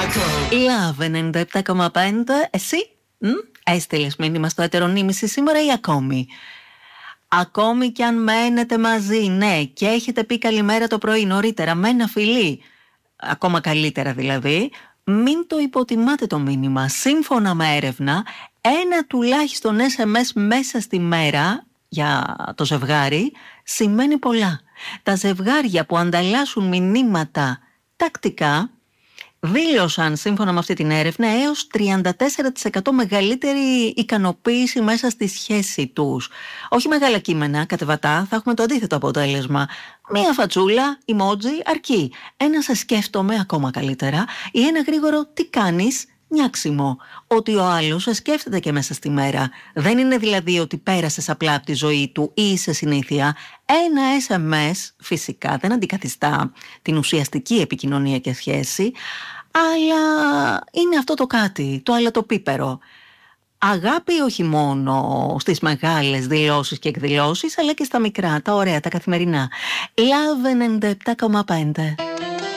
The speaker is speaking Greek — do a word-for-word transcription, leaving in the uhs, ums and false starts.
Love ενενήντα επτά κόμμα πέντε. Εσύ μ? έστειλες μήνυμα στο ετερονίμηση σήμερα ή ακόμη? Ακόμη κι αν μένετε μαζί, ναι, και έχετε πει καλημέρα το πρωί νωρίτερα με ένα φιλί, ακόμα καλύτερα δηλαδή, μην το υποτιμάτε το μήνυμα. Σύμφωνα με έρευνα, ένα τουλάχιστον ες εμ ες μέσα στη μέρα για το ζευγάρι σημαίνει πολλά. Τα ζευγάρια που ανταλλάσσουν μηνύματα τακτικά δήλωσαν σύμφωνα με αυτή την έρευνα έως τριάντα τέσσερα τοις εκατό μεγαλύτερη ικανοποίηση μέσα στη σχέση τους. Όχι μεγάλα κείμενα, κατεβατά, θα έχουμε το αντίθετο αποτέλεσμα. Μία φατσούλα, emoji, αρκεί. Ένα σε σκέφτομαι, ακόμα καλύτερα, ή ένα γρήγορο τι κάνεις, νιάξιμο. Ότι ο άλλος σε σκέφτεται και μέσα στη μέρα. Δεν είναι δηλαδή ότι πέρασες απλά από τη ζωή του ή είσαι συνήθεια. Ένα ες εμ ες φυσικά δεν αντικαθιστά την ουσιαστική επικοινωνία και σχέση, αλλά είναι αυτό το κάτι, το αλατοπίπερο. Αγάπη όχι μόνο στις μεγάλες δηλώσεις και εκδηλώσεις, αλλά και στα μικρά, τα ωραία, τα καθημερινά. Love ενενήντα επτά κόμμα πέντε.